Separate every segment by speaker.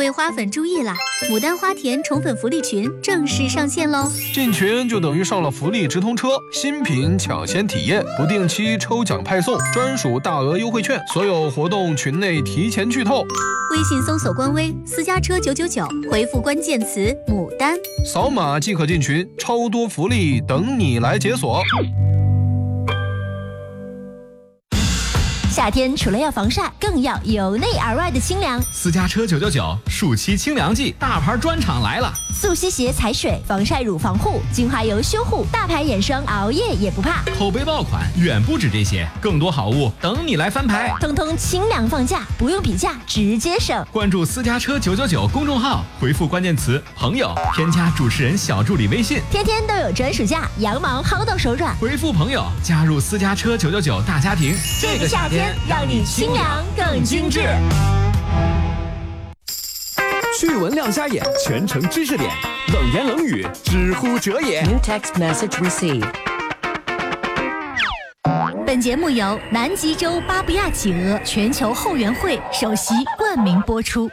Speaker 1: 位花粉注意啦！牡丹花田宠粉福利群正式上线喽！
Speaker 2: 进群就等于上了福利直通车，新品抢先体验，不定期抽奖派送，专属大额优惠券，所有活动群内提前剧透。
Speaker 1: 微信搜索官微私家车999，回复关键词牡丹，
Speaker 2: 扫码即可进群，超多福利等你来解锁。
Speaker 3: 夏天除了要防晒，更要由内而外的清凉。
Speaker 4: 私家车999暑期清凉季大牌专场来了，
Speaker 3: 速吸鞋踩水，防晒乳防护，精华油修护，大牌眼霜熬夜也不怕。
Speaker 4: 口碑爆款远不止这些，更多好物等你来翻牌，
Speaker 3: 通通清凉放价，不用比价直接省。
Speaker 4: 关注私家车999公众号，回复关键词朋友，添加主持人小助理微信，
Speaker 3: 天天都有专属价，羊毛薅到手软。
Speaker 4: 回复朋友加入私家车999大家庭，
Speaker 3: 这个夏天让你清凉更精致。
Speaker 5: 趣闻亮瞎眼，全程知识点，冷言冷语，知乎者也。
Speaker 6: New text message received。
Speaker 1: 本节目由南极洲巴布亚企鹅全球后援会首席冠名播出。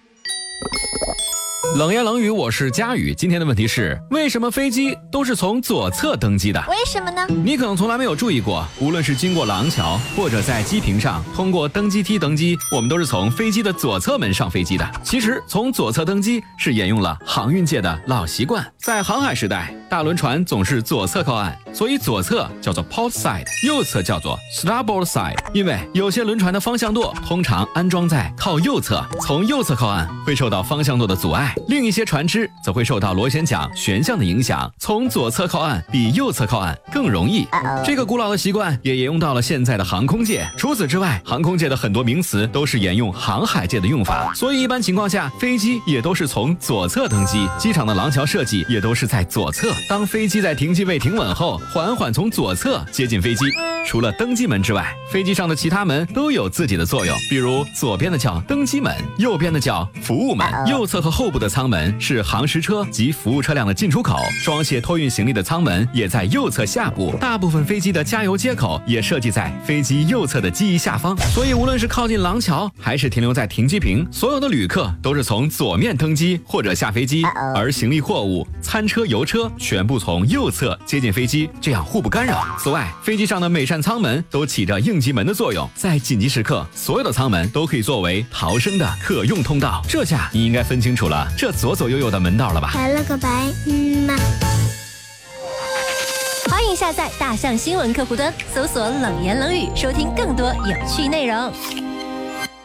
Speaker 4: 冷言冷语，我是佳宇。今天的问题是，为什么飞机都是从左侧登机的？
Speaker 3: 为什么呢？
Speaker 4: 你可能从来没有注意过，无论是经过廊桥，或者在机坪上通过登机梯登机，我们都是从飞机的左侧门上飞机的。其实从左侧登机是沿用了航运界的老习惯。在航海时代，大轮船总是左侧靠岸，所以左侧叫做 port side， 右侧叫做 starboard side。因为有些轮船的方向舵通常安装在靠右侧，从右侧靠岸会受到方向舵的阻碍。另一些船只则会受到螺旋桨旋向的影响，从左侧靠岸比右侧靠岸更容易。这个古老的习惯也沿用到了现在的航空界。除此之外，航空界的很多名词都是沿用航海界的用法，所以一般情况下，飞机也都是从左侧登机。机场的廊桥设计也都是在左侧。当飞机在停机位停稳后，缓缓从左侧接近飞机。除了登机门之外，飞机上的其他门都有自己的作用，比如左边的叫登机门，右边的叫服务门。右侧和后部的舱门是航时车及服务车辆的进出口，装卸托运行李的舱门也在右侧下部。大部分飞机的加油接口也设计在飞机右侧的机翼下方，所以无论是靠近廊桥还是停留在停机坪，所有的旅客都是从左面登机或者下飞机，而行李货物、餐车、油车全部从右侧接近飞机，这样互不干扰。此外，飞机上的每扇舱门都起着应急门的作用，在紧急时刻，所有的舱门都可以作为逃生的可用通道。这下你应该分清楚了这左左右右的门道了吧？
Speaker 7: 拜了个拜，嘛。
Speaker 3: 欢迎下载大象新闻客户端，搜索冷言冷语，收听更多有趣内容。